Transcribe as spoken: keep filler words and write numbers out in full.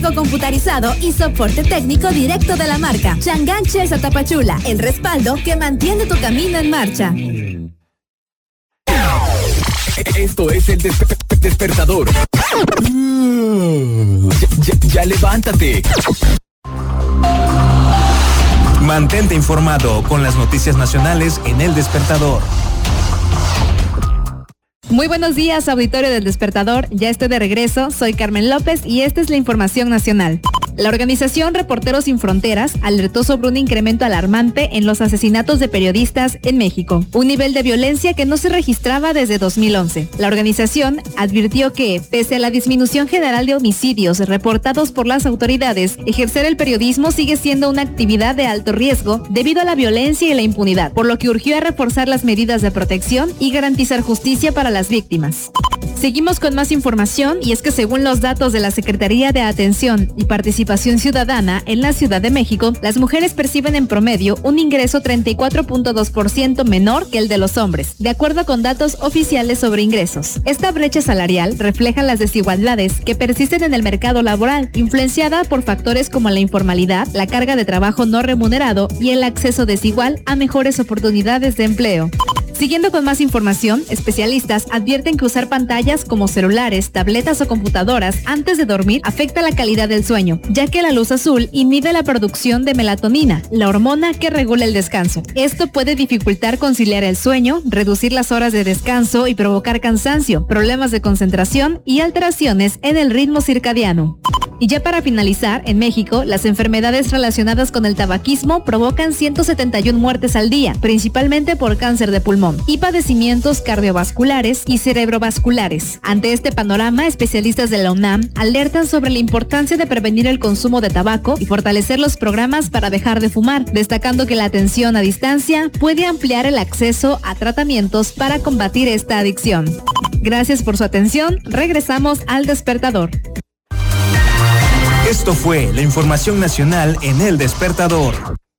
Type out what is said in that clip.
equipo computarizado y soporte técnico directo de la marca. Chang'an Chesa Tapachula, el respaldo que mantiene tu camino en marcha. Esto es el desper- despertador. Ya, ya, ya levántate. Mantente informado con las noticias nacionales en El Despertador. Muy buenos días, auditorio del Despertador. Ya estoy de regreso. Soy Carmen López y esta es la información nacional. La organización Reporteros Sin Fronteras alertó sobre un incremento alarmante en los asesinatos de periodistas en México, un nivel de violencia que no se registraba desde dos mil once. La organización advirtió que, pese a la disminución general de homicidios reportados por las autoridades, ejercer el periodismo sigue siendo una actividad de alto riesgo debido a la violencia y la impunidad, por lo que urgió a reforzar las medidas de protección y garantizar justicia para las víctimas. Seguimos con más información y es que según los datos de la Secretaría de Atención y Participación Ciudadana en la Ciudad de México, las mujeres perciben en promedio un ingreso treinta y cuatro punto dos por ciento menor que el de los hombres, de acuerdo con datos oficiales sobre ingresos. Esta brecha salarial refleja las desigualdades que persisten en el mercado laboral, influenciada por factores como la informalidad, la carga de trabajo no remunerado y el acceso desigual a mejores oportunidades de empleo. Siguiendo con más información, especialistas advierten que usar pantallas como celulares, tabletas o computadoras antes de dormir afecta la calidad del sueño, ya que la luz azul inhibe la producción de melatonina, la hormona que regula el descanso. Esto puede dificultar conciliar el sueño, reducir las horas de descanso y provocar cansancio, problemas de concentración y alteraciones en el ritmo circadiano. Y ya para finalizar, en México, las enfermedades relacionadas con el tabaquismo provocan ciento setenta y una muertes al día, principalmente por cáncer de pulmón y padecimientos cardiovasculares y cerebrovasculares. Ante este panorama, especialistas de la UNAM alertan sobre la importancia de prevenir el consumo de tabaco y fortalecer los programas para dejar de fumar, destacando que la atención a distancia puede ampliar el acceso a tratamientos para combatir esta adicción. Gracias por su atención. Regresamos al Despertador. Esto fue la información nacional en El Despertador.